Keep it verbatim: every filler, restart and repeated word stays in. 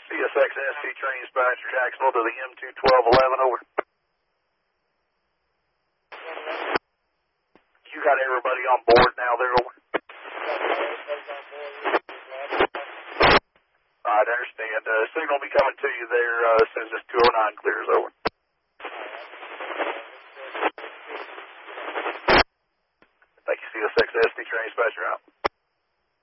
C S X S T train dispatcher Jacksonville to the M two twelve eleven, over. You got everybody on board now there, over. Alright, I understand. Uh, signal will be coming to you there uh, as soon as this two oh nine clears, over. Thank you, C S X S T train dispatcher out.